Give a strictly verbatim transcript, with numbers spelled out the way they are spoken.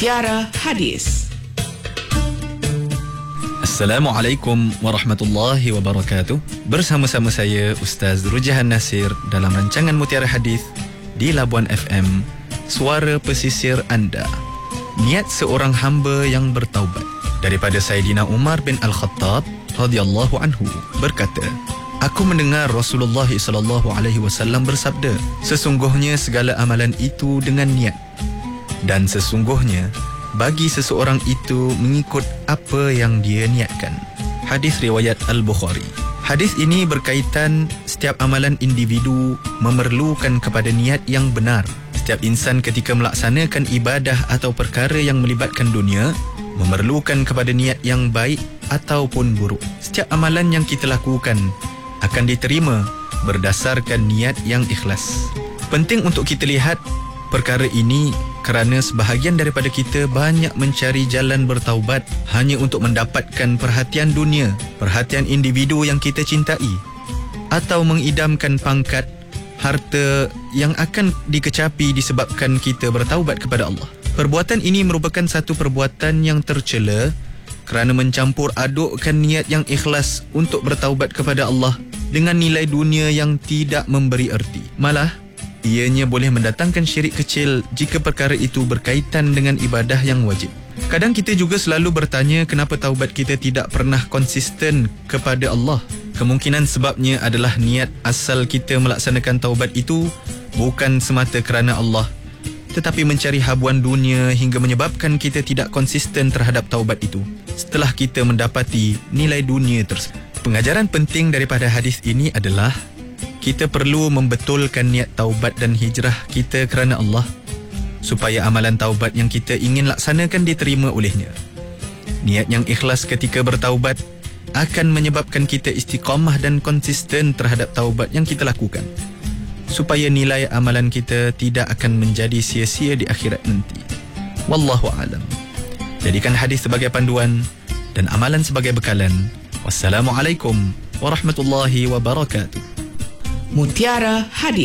Mutiara Hadis. Assalamualaikum warahmatullahi wabarakatuh. Bersama-sama saya Ustaz Rujahan Nasir dalam rancangan Mutiara Hadis di Labuan F M, suara pesisir anda. Niat seorang hamba yang bertaubat. Daripada Sayyidina Umar bin Al-Khattab radhiyallahu anhu berkata, aku mendengar Rasulullah sallallahu alaihi wasallam bersabda, sesungguhnya segala amalan itu dengan niat, dan sesungguhnya bagi seseorang itu mengikut apa yang dia niatkan. Hadis riwayat Al-Bukhari. Hadis ini berkaitan setiap amalan individu memerlukan kepada niat yang benar. Setiap insan ketika melaksanakan ibadah atau perkara yang melibatkan dunia memerlukan kepada niat yang baik ataupun buruk. Setiap amalan yang kita lakukan akan diterima berdasarkan niat yang ikhlas. Penting untuk kita lihat perkara ini kerana sebahagian daripada kita banyak mencari jalan bertaubat hanya untuk mendapatkan perhatian dunia, perhatian individu yang kita cintai, atau mengidamkan pangkat, harta yang akan dikecapi disebabkan kita bertaubat kepada Allah. Perbuatan ini merupakan satu perbuatan yang tercela kerana mencampur adukkan niat yang ikhlas untuk bertaubat kepada Allah dengan nilai dunia yang tidak memberi erti. Malah, ianya boleh mendatangkan syirik kecil jika perkara itu berkaitan dengan ibadah yang wajib. Kadang kita juga selalu bertanya kenapa taubat kita tidak pernah konsisten kepada Allah. Kemungkinan sebabnya adalah niat asal kita melaksanakan taubat itu bukan semata kerana Allah, tetapi mencari habuan dunia hingga menyebabkan kita tidak konsisten terhadap taubat itu setelah kita mendapati nilai dunia tersebut. Pengajaran penting daripada hadis ini adalah kita perlu membetulkan niat taubat dan hijrah kita kerana Allah supaya amalan taubat yang kita ingin laksanakan diterima olehnya. Niat yang ikhlas ketika bertaubat akan menyebabkan kita istiqamah dan konsisten terhadap taubat yang kita lakukan, supaya nilai amalan kita tidak akan menjadi sia-sia di akhirat nanti. Wallahu a'lam. Jadikan hadis sebagai panduan dan amalan sebagai bekalan. Wassalamualaikum warahmatullahi wabarakatuh. Mutiara Hadis.